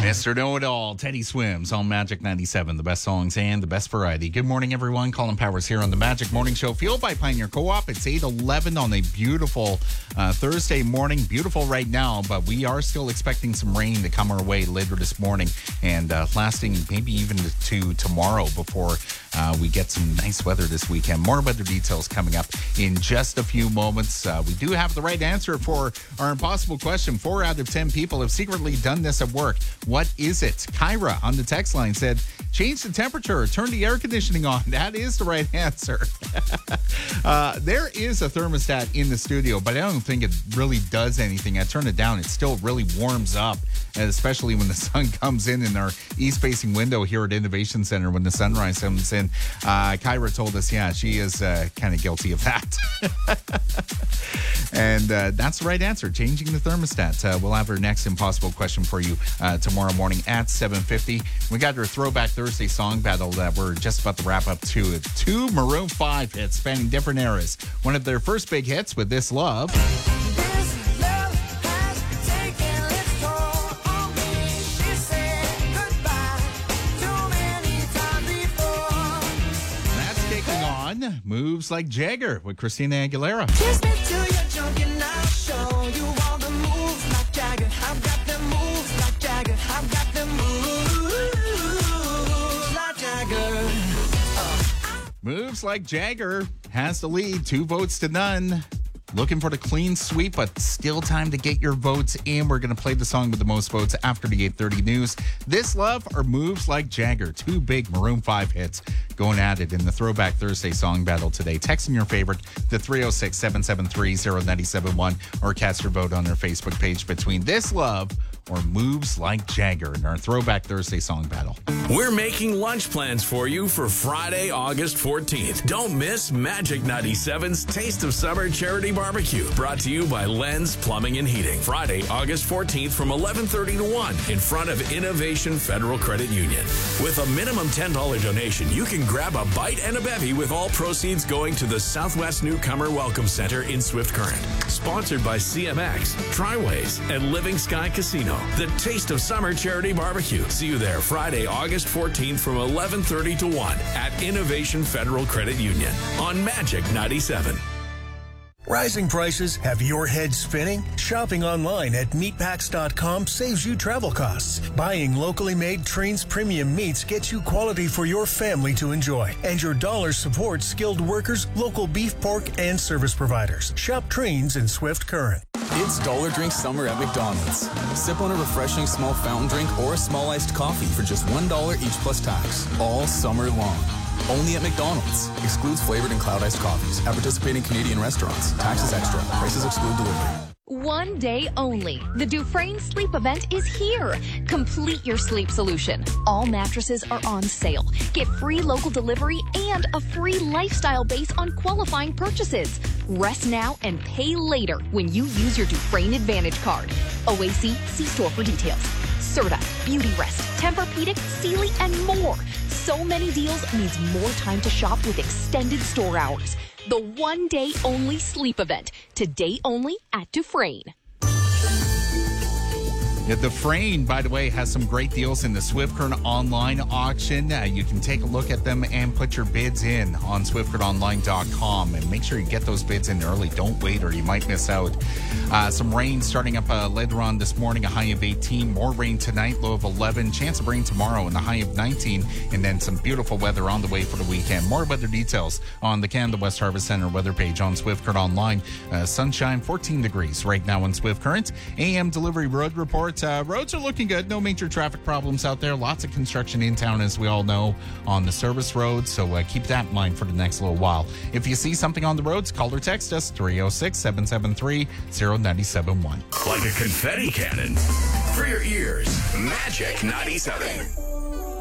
Mr. Know-It-All, Teddy Swims on Magic 97, the best songs and the best variety. Good morning, everyone. Colin Powers here on the Magic Morning Show, fueled by Pioneer Co-op. It's 8:11 on a beautiful Thursday morning. Beautiful right now, but we are still expecting some rain to come our way later this morning and lasting maybe even to tomorrow before we get some nice weather this weekend. More weather details coming up in just a few moments. We do have the right answer for our impossible question. 4 out of 10 people have secretly done this at work. What is it? Kyra on the text line said, change the temperature, turn the air conditioning on. That is the right answer. There is a thermostat in the studio, but I don't think it really does anything. I turn it down. It still really warms up, especially when the sun comes in our east-facing window here at Innovation Center when the sunrise comes in. Kyra told us, yeah, she is kind of guilty of that. And that's the right answer, changing the thermostat. We'll have our next impossible question for you tomorrow morning at 7:50. We got our Throwback Thursday song battle that we're just about to wrap up to. 2 Maroon 5 hits spanning different eras. One of their first big hits with This Love. Moves Like Jagger with Christina Aguilera. Kiss me till you're drunk and I'll show you all the moves like Jagger. I've got them moves like Jagger. I've got them moves like Jagger. Moves Like Jagger has the lead, 2 votes to none. Looking for the clean sweep, but still time to get your votes in. We're going to play the song with the most votes after the 8:30 news. This Love or Moves Like Jagger? 2 big Maroon 5 hits going at it in the Throwback Thursday song battle today. Text in your favorite to 306-773-0971 or cast your vote on our Facebook page between This Love or Moves Like Jagger in our Throwback Thursday song battle. We're making lunch plans for you for Friday, August 14th. Don't miss Magic 97's Taste of Summer Charity Barbecue, brought to you by Lens Plumbing and Heating. Friday, August 14th from 11:30 to 1 in front of Innovation Federal Credit Union. With a minimum $10 donation, you can grab a bite and a bevy with all proceeds going to the Southwest Newcomer Welcome Center in Swift Current. Sponsored by CMX, Triways, and Living Sky Casino. The Taste of Summer Charity Barbecue. See you there Friday, August 14th from 11:30 to 1 at Innovation Federal Credit Union on Magic 97. Rising prices have your head spinning? Shopping online at meatpacks.com saves you travel costs. Buying locally made Trains premium meats gets you quality for your family to enjoy. And your dollars support skilled workers, local beef, pork, and service providers. Shop Trains in Swift Current. It's Dollar Drink Summer at McDonald's. Sip on a refreshing small fountain drink or a small iced coffee for just $1 each plus tax. All summer long. Only at McDonald's. Excludes flavored and cloud iced coffees. At participating Canadian restaurants. Taxes extra. Prices exclude delivery. One day only. The Dufresne Sleep Event is here. Complete your sleep solution. All mattresses are on sale. Get free local delivery and a free lifestyle base on qualifying purchases. Rest now and pay later when you use your Dufresne Advantage card. OAC, see store for details. Serta, Beauty Rest, Tempur-Pedic, Sealy, and more. So many deals means more time to shop with extended store hours. The one-day only sleep event. Today only at Dufresne. Yeah, the Dufresne, by the way, has some great deals in the Swift Current online auction. You can take a look at them and put your bids in on swiftcurrentonline.com and make sure you get those bids in early. Don't wait or you might miss out. Some rain starting up later on this morning, a high of 18. More rain tonight, low of 11. Chance of rain tomorrow and a high of 19. And then some beautiful weather on the way for the weekend. More weather details on the Canada West Harvest Center weather page on Swift Current Online. Sunshine, 14 degrees right now in Swift Current. AM delivery road report. Roads are looking good. No major traffic problems out there. Lots of construction in town, as we all know, on the service roads. So keep that in mind for the next little while. If you see something on the roads, call or text us 306-773-0971. Like a confetti cannon for your ears. Magic 97.